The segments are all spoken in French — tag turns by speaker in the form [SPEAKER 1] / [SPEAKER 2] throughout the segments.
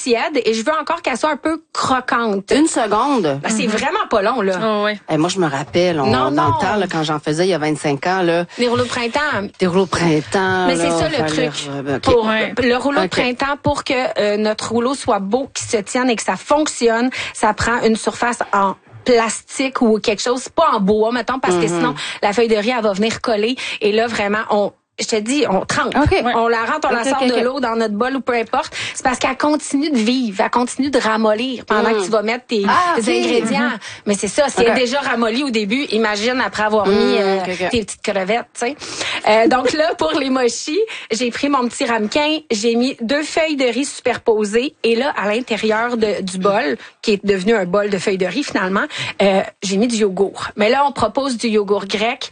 [SPEAKER 1] tiède et je veux encore qu'elle soit un peu croquante.
[SPEAKER 2] 1 seconde?
[SPEAKER 1] Ben, c'est vraiment pas long, là.
[SPEAKER 3] Oh, ouais.
[SPEAKER 2] Moi, je me rappelle, dans le temps, là, quand j'en faisais il y a 25 ans, là.
[SPEAKER 1] Des rouleaux de printemps.
[SPEAKER 2] Des rouleaux de printemps.
[SPEAKER 1] Mais
[SPEAKER 2] là,
[SPEAKER 1] c'est ça le
[SPEAKER 2] fallait-
[SPEAKER 1] truc.
[SPEAKER 2] OK.
[SPEAKER 1] Pour le rouleau de printemps, pour que notre rouleau soit beau, qu'il se tienne et que ça fonctionne, ça prend une surface en plastique ou quelque chose, pas en bois, mettons, parce que sinon, la feuille de riz, elle va venir coller. Et là, vraiment, je te dis, on trempe.
[SPEAKER 2] Okay.
[SPEAKER 1] On la rentre, on la sort de l'eau dans notre bol ou peu importe. C'est parce qu'elle continue de vivre, elle continue de ramollir pendant que tu vas mettre tes ingrédients. Mais c'est ça, si elle est déjà ramollie au début, imagine après avoir mis tes petites crevettes, tu sais. Donc là, pour les mochis, j'ai pris mon petit ramequin, j'ai mis 2 feuilles de riz superposées et là, à l'intérieur du bol, qui est devenu un bol de feuilles de riz finalement, j'ai mis du yogourt. Mais là, on propose du yogourt grec.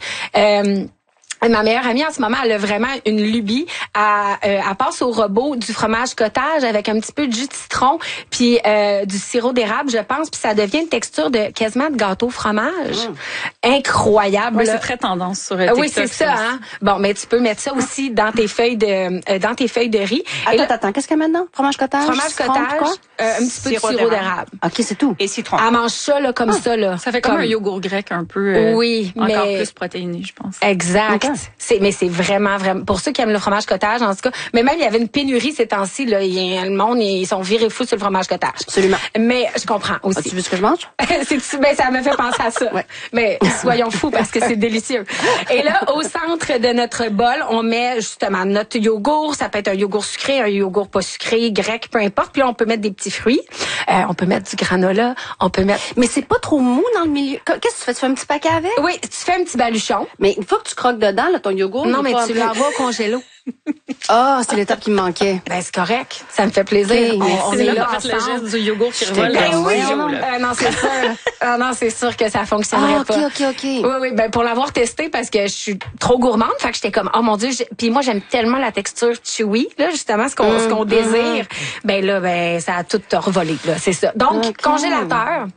[SPEAKER 1] Ma meilleure amie en ce moment, elle a vraiment une lubie. Elle passe au robot du fromage cottage avec un petit peu de jus de citron puis du sirop d'érable, je pense, puis ça devient une texture de quasiment de gâteau fromage. Incroyable.
[SPEAKER 3] Ouais, c'est très tendance sur TikTok.
[SPEAKER 1] Oui, c'est ça. Hein? Bon, mais tu peux mettre ça aussi dans tes feuilles de riz.
[SPEAKER 2] Attends, qu'est-ce qu'il y a maintenant? Fromage cottage?
[SPEAKER 1] Fromage cottage, un petit peu de sirop d'érable.
[SPEAKER 2] OK, c'est tout.
[SPEAKER 4] Et citron.
[SPEAKER 1] Elle mange ça là comme ça là.
[SPEAKER 3] Ça fait comme un yogourt grec un peu encore plus protéiné, je pense.
[SPEAKER 1] Exact. Mais c'est vraiment pour ceux qui aiment le fromage cottage en tout cas. Mais même il y avait une pénurie ces temps-ci là, le monde ils sont virés fous sur le fromage cottage.
[SPEAKER 2] Absolument.
[SPEAKER 1] Mais je comprends aussi.
[SPEAKER 2] Tu veux ce que je mange?
[SPEAKER 1] Ça me fait penser à ça.
[SPEAKER 2] Ouais.
[SPEAKER 1] Mais soyons fous parce que c'est délicieux. Et là au centre de notre bol, on met justement notre yogourt, ça peut être un yogourt sucré, un yogourt pas sucré, grec, peu importe. Puis là on peut mettre des petits fruits, on peut mettre du granola, on peut mettre.
[SPEAKER 2] Mais c'est pas trop mou dans le milieu. Qu'est-ce que tu fais? Tu fais un petit paquet avec?
[SPEAKER 1] Oui, tu fais un petit baluchon.
[SPEAKER 2] Mais une fois que tu croques dedans, là, ton yogourt.
[SPEAKER 1] Non, mais tu l'envoies au congélo.
[SPEAKER 2] C'est l'étape qui me manquait.
[SPEAKER 1] Ben, c'est correct. Ça me fait plaisir.
[SPEAKER 2] Okay,
[SPEAKER 1] on est là
[SPEAKER 3] fait le
[SPEAKER 1] ensemble.
[SPEAKER 3] geste du yogourt qui revole
[SPEAKER 1] Ben
[SPEAKER 3] dans
[SPEAKER 1] oui,
[SPEAKER 3] le tuyau, là.
[SPEAKER 1] non, c'est sûr. Non, c'est sûr que ça fonctionnerait pas.
[SPEAKER 2] OK.
[SPEAKER 1] Oui, ben, pour l'avoir testé parce que je suis trop gourmande, fait que j'étais comme, oh mon Dieu, puis moi, j'aime tellement la texture chewy, là, justement, ce qu'on désire. Ben, ça a tout revolé, là, c'est ça. Donc, congélateur.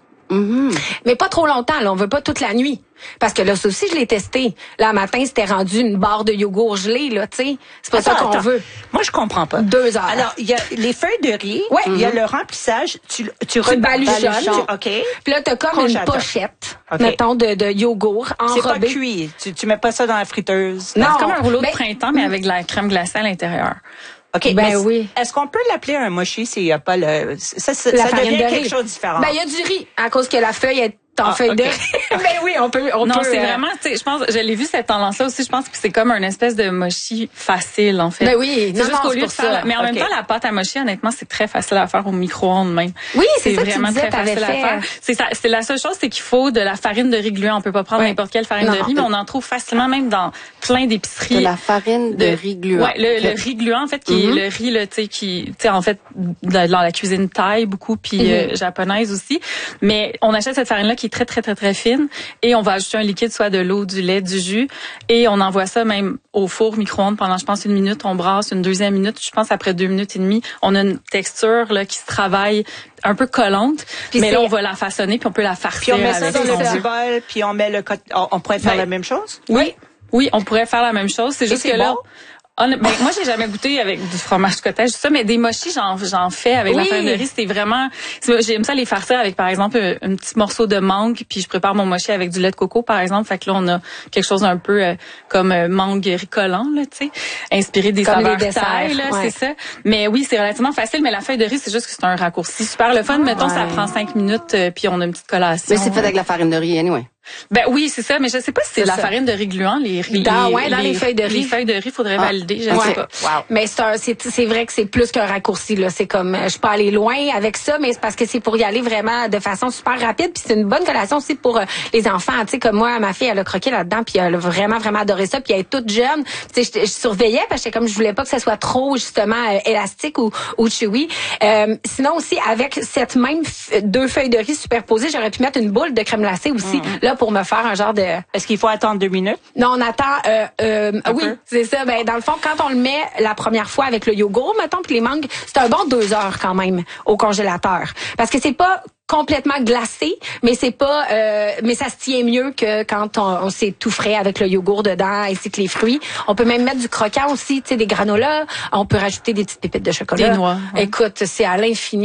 [SPEAKER 1] Mais pas trop longtemps, là. On veut pas toute la nuit. Parce que là, ça aussi, je l'ai testé. Là, matin, c'était rendu une barre de yogourt gelé, là, tu sais. C'est pas ça qu'on veut.
[SPEAKER 4] Moi, je comprends pas.
[SPEAKER 1] 2 heures.
[SPEAKER 4] Alors, il y a les feuilles de riz.
[SPEAKER 1] Ouais.
[SPEAKER 4] Il y a le remplissage. Tu
[SPEAKER 1] baluchonnes.
[SPEAKER 4] OK.
[SPEAKER 1] Puis là, t'as comme une pochette, mettons, de yogourt enrobé.
[SPEAKER 4] C'est pas cuit. Tu mets pas ça dans la friteuse.
[SPEAKER 1] Non.
[SPEAKER 3] C'est comme un rouleau de printemps, mais avec de la crème glacée à l'intérieur.
[SPEAKER 4] OK,
[SPEAKER 1] ben oui.
[SPEAKER 4] Est-ce qu'on peut l'appeler un mochi s'il n'y a pas le... Ça
[SPEAKER 1] farine
[SPEAKER 4] devient
[SPEAKER 1] de riz.
[SPEAKER 4] quelque chose de différent.
[SPEAKER 1] Ben, il y a du riz, à cause que la feuille est en feuille de riz. Ben oui, on peut.
[SPEAKER 3] Non, c'est vraiment, tu sais, je pense, je l'ai vu cette tendance-là aussi. Je pense que c'est comme une espèce de mochi facile, en fait.
[SPEAKER 1] Ben oui,
[SPEAKER 3] c'est juste qu'au lieu de faire, mais en même temps, la pâte à mochi, honnêtement, c'est très facile à faire au micro-ondes même.
[SPEAKER 1] Oui, c'est ça
[SPEAKER 3] vraiment
[SPEAKER 1] que tu disais,
[SPEAKER 3] très facile à faire. C'est ça, c'est la seule chose, c'est qu'il faut de la farine de riz gluant. On peut pas prendre n'importe quelle farine de riz, mais on en trouve facilement même dans plein d'épiceries.
[SPEAKER 2] De la farine de riz gluant.
[SPEAKER 3] Ouais, le riz gluant, en fait, qui est le riz, là, tu sais, qui, tu sais, en fait, dans la cuisine thaï beaucoup, puis japonaise aussi. Mais on achète cette farine-là qui est très, très, très, très fine. Et on va ajouter un liquide, soit de l'eau, du lait, du jus. Et on envoie ça même au four micro-ondes pendant, je pense, 1 minute. On brasse une 2e minute. Je pense, après 2 minutes et demie, on a une texture là qui se travaille un peu collante. Puis mais là, on va la façonner, puis on peut la farcir.
[SPEAKER 4] Puis on met ça
[SPEAKER 3] avec
[SPEAKER 4] dans le petit bol, puis on met on pourrait faire la même chose?
[SPEAKER 3] Oui, on pourrait faire la même chose. C'est juste que là... moi, j'ai jamais goûté avec du fromage cottage, tout ça, mais des mochis, j'en fais avec la farine de riz. C'était vraiment, j'aime ça les farcir avec, par exemple, un petit morceau de mangue, puis je prépare mon mochi avec du lait de coco, par exemple. Fait que là, on a quelque chose un peu comme mangue ricolant, là, tu sais, inspiré des
[SPEAKER 1] comme
[SPEAKER 3] saveurs thaï, là, c'est ça. Mais oui, c'est relativement facile, mais la feuille de riz, c'est juste que c'est un raccourci super le fun. Mettons, ça prend 5 minutes, puis on a une petite collation.
[SPEAKER 2] Mais c'est fait avec la farine de riz, anyway.
[SPEAKER 3] Ben oui, c'est ça, mais je sais pas si c'est la farine de riz gluant, les
[SPEAKER 1] feuilles de riz.
[SPEAKER 3] Les feuilles de riz, faudrait valider, je sais pas.
[SPEAKER 4] Wow.
[SPEAKER 1] Mais c'est vrai que c'est plus qu'un raccourci là, c'est comme je suis pas allée loin avec ça, mais c'est parce que c'est pour y aller vraiment de façon super rapide, puis c'est une bonne collation aussi pour les enfants, tu sais, comme moi ma fille elle a croqué là-dedans, puis elle a vraiment adoré ça, puis elle est toute jeune, tu sais, je surveillais parce que comme je voulais pas que ça soit trop justement élastique ou chewy. Sinon aussi avec cette même 2 feuilles de riz superposées, j'aurais pu mettre une boule de crème glacée aussi là pour me faire un genre de...
[SPEAKER 4] Est-ce qu'il faut attendre 2 minutes?
[SPEAKER 1] Non, on attend... oui, c'est ça. Ben, dans le fond, quand on le met la première fois avec le yogourt, mettons, puis les mangues, c'est un bon 2 heures quand même au congélateur. Parce que c'est pas complètement glacé, mais c'est pas... mais ça se tient mieux que quand on s'est tout frais avec le yogourt dedans ainsi que les fruits. On peut même mettre du croquant aussi, tu sais, des granolas. On peut rajouter des petites pépites de chocolat.
[SPEAKER 3] Des noix.
[SPEAKER 1] Écoute, c'est à l'infini.